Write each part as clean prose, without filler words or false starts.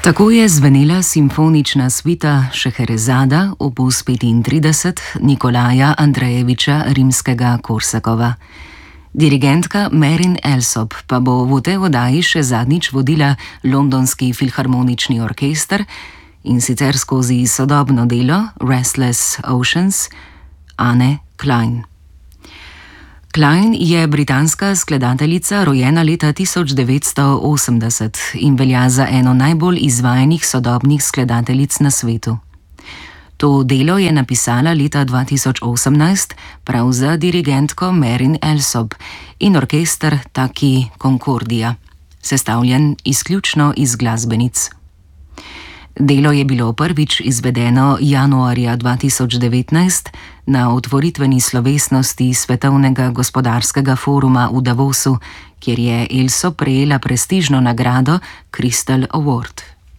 Tako je zvenela simfonična svita Šeherezada, opus 35 Nikolaja Andrejeviča Rimskega-Korsakova. Dirigentka Marin Alsop pa bo v tej oddaji še zadnjič vodila Londonski filharmonični orkester, in sicer skozi sodobno delo Restless Oceans Anne Klein. Klein je britanska skladateljica, rojena leta 1980 in velja za eno najbolj izvajanih sodobnih skladateljic na svetu. To delo je napisala leta 2018 prav za dirigentko Marin Alsop in orkester Taki Concordia, sestavljen izključno iz glasbenic. Delo je bilo prvič izvedeno januarja 2019 na otvoritveni slovesnosti Svetovnega gospodarskega foruma v Davosu, kjer je Alsop prejela prestižno nagrado Crystal Award.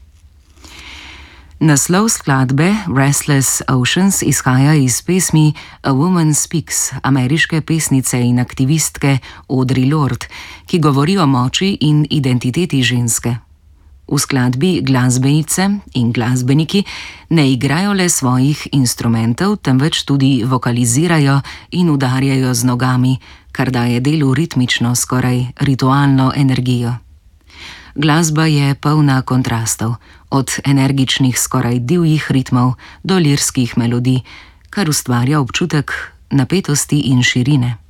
Naslov skladbe Restless Oceans izhaja iz pesmi A Woman Speaks ameriške pesnice in aktivistke Audre Lorde, ki govori o moči in identiteti ženske. V skladbi glasbenice in glasbeniki ne igrajo le svojih instrumentov, temveč tudi vokalizirajo in udarjajo z nogami, kar daje delu ritmično, skoraj ritualno energijo. Glasba je polna kontrastov, od energičnih, skoraj divjih ritmov do lirskih melodij, kar ustvarja občutek napetosti in širine.